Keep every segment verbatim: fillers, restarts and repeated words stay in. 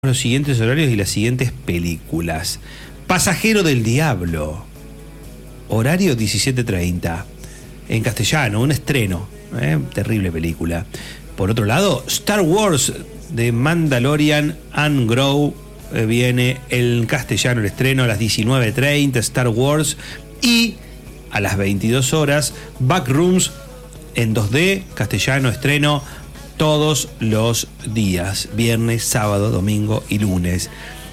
Los siguientes horarios y las siguientes películas. Pasajero del Diablo, horario diecisiete treinta, en castellano, un estreno, ¿eh? Terrible película. Por otro lado, Star Wars de Mandalorian and Grogu, eh, viene en castellano el estreno a las diecinueve treinta, Star Wars, y a las veintidós horas, Backrooms en dos D, castellano, estreno todos los días, viernes, sábado, domingo y lunes.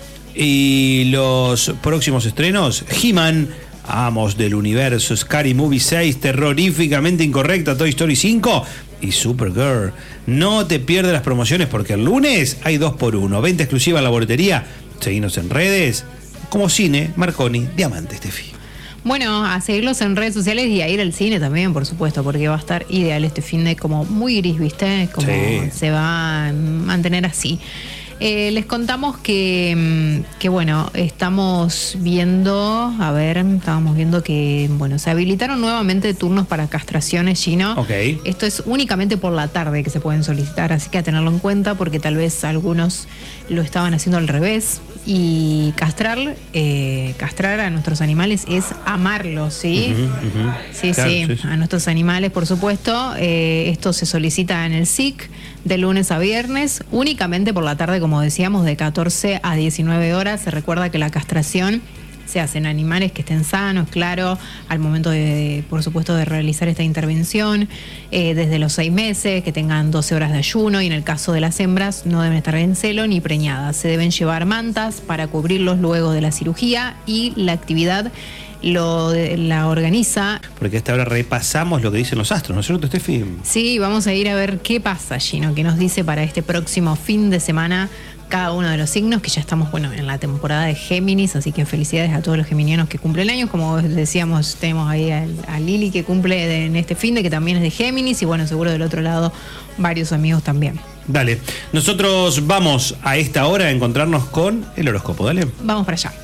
Y los próximos estrenos: He-Man, Amos del Universo, Scary Movie seis, Terroríficamente Incorrecta, Toy Story cinco y Supergirl. No te pierdas las promociones porque el lunes hay dos por uno, venta exclusiva en la boletería. Seguinos en redes como Cine Marconi Diamante, Estefi. Bueno, a seguirlos en redes sociales y a ir al cine también, por supuesto, porque va a estar ideal este fin de como muy gris, ¿viste? Como sí. Se va a mantener así. Eh, les contamos que, que, bueno, estamos viendo, a ver, estábamos viendo que, bueno, se habilitaron nuevamente turnos para castraciones, Gino. Ok. Esto es únicamente por la tarde que se pueden solicitar, así que a tenerlo en cuenta porque tal vez algunos lo estaban haciendo al revés. Y castrar, eh, castrar a nuestros animales es amarlos, ¿sí? Uh-huh, uh-huh. Sí, claro, sí, sí, sí, a nuestros animales, por supuesto. Eh, esto se solicita en el S I C de lunes a viernes, únicamente por la tarde, como decíamos, de catorce a diecinueve horas. Se recuerda que la castración se hace en animales que estén sanos, claro, al momento de, por supuesto, de realizar esta intervención, eh, desde los seis meses, que tengan doce horas de ayuno, y en el caso de las hembras no deben estar en celo ni preñadas. Se deben llevar mantas para cubrirlos luego de la cirugía, y la actividad lo la organiza. Porque hasta ahora repasamos lo que dicen los astros, ¿no es cierto, Estefi? Sí, vamos a ir a ver qué pasa, Gino, qué nos dice para este próximo fin de semana cada uno de los signos, que ya estamos, bueno, en la temporada de Géminis, así que felicidades a todos los geminianos que cumplen años. Como decíamos, tenemos ahí a, a Lili, que cumple de, en este fin de, que también es de Géminis, y bueno, seguro del otro lado varios amigos también. Dale, nosotros vamos a esta hora a encontrarnos con el horóscopo, dale. Vamos para allá.